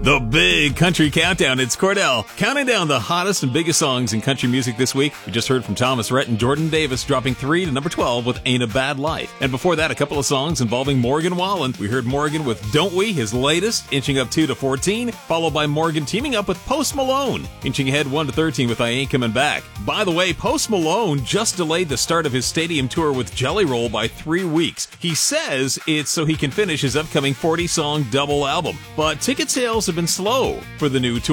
The big country countdown. It's Cordell counting down the hottest and biggest songs in country music this week. We just heard from Thomas Rhett and Jordan Davis dropping 3 to number 12 with Ain't a Bad Life. And before that, a couple of songs involving Morgan Wallen. We heard Morgan with Don't We, his latest, inching up 2 to 14, followed by Morgan teaming up with Post Malone, inching ahead 1 to 13 with I Ain't Coming Back. By the way, Post Malone just delayed the start of his stadium tour with Jelly Roll by 3 weeks. He says it's so he can finish his upcoming 40-song double album. But ticket sales have been slow for the new tour.